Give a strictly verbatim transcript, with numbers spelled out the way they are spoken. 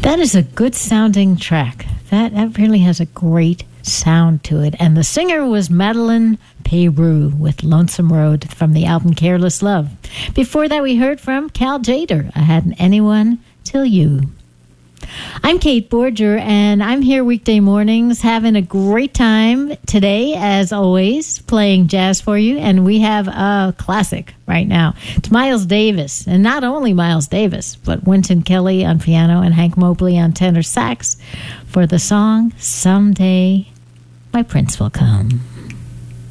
That is a good sounding track. That, that really has a great sound to it. And the singer was Madeline Peyroux with Lonesome Road from the album Careless Love. Before that, we heard from Cal Tjader, I Hadn't Anyone Till You. I'm Kate Borger, and I'm here weekday mornings having a great time today, as always, playing jazz for you. And we have a classic right now. It's Miles Davis, and not only Miles Davis, but Wynton Kelly on piano and Hank Mobley on tenor sax for the song Someday My Prince Will Come.